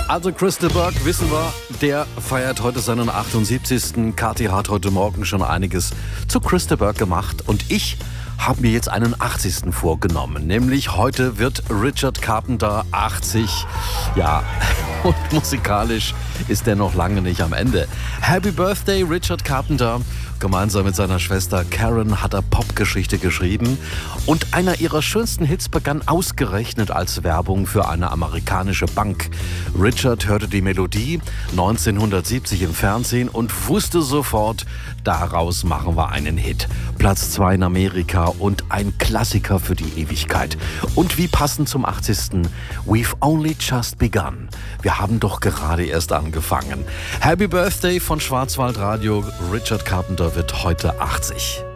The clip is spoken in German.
Also Crystal Burke, wissen wir, der feiert heute seinen 78. Kathi hat heute Morgen schon einiges zu Crystal Burke gemacht und ich habe mir jetzt einen 80. vorgenommen. Nämlich heute wird Richard Carpenter 80. Ja, und musikalisch ist er noch lange nicht am Ende. Happy Birthday, Richard Carpenter. Gemeinsam mit seiner Schwester Karen hat er Popgeschichte geschrieben. Und einer ihrer schönsten Hits begann ausgerechnet als Werbung für eine amerikanische Bank. Richard hörte die Melodie 1970 im Fernsehen und wusste sofort, daraus machen wir einen Hit. Platz 2 in Amerika und ein Klassiker für die Ewigkeit. Und wie passend zum 80. We've only just begun. Wir haben doch gerade erst angefangen. Happy Birthday von Schwarzwaldradio. Richard Carpenter wird heute 80.